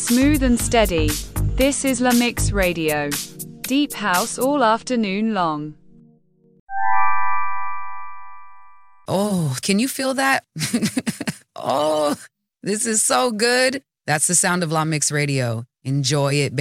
Smooth and steady. This is La Mix Radio. Deep house all afternoon long. Oh, can you feel that? Oh, this is so good. That's the sound of La Mix Radio. Enjoy it, baby.